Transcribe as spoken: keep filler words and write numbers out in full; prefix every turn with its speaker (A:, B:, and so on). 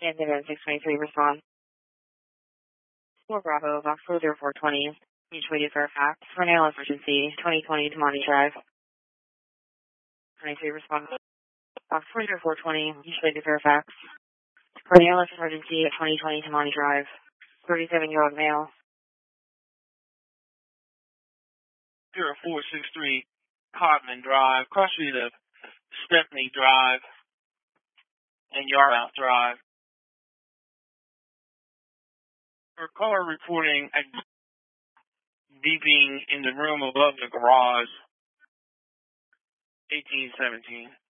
A: And then six twenty-three respond. four Bravo, Box Closure four twenty, mutually to Fairfax, tornado emergency, twenty twenty to Monty Drive. twenty-three respond. Box Closure four twenty, mutually to Fairfax, tornado emergency, twenty twenty to Monty Drive. thirty-seven-year-old male.
B: zero four six three Codman Drive, cross street of Stepney Drive and Yarmouth Drive. Her caller reporting a beeping in the room above the garage, eighteen seventeen.